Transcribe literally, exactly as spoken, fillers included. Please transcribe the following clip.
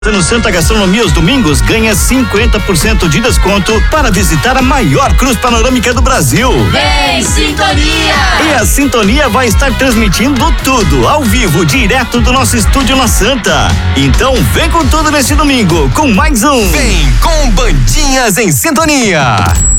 No Santa Gastronomia aos domingos ganha cinquenta por cento de desconto para visitar a maior cruz panorâmica do Brasil. Vem Sintonia! E a Sintonia vai estar transmitindo tudo ao vivo, direto do nosso estúdio na Santa. Então vem com tudo neste domingo, com mais um Vem com Bandinhas em Sintonia.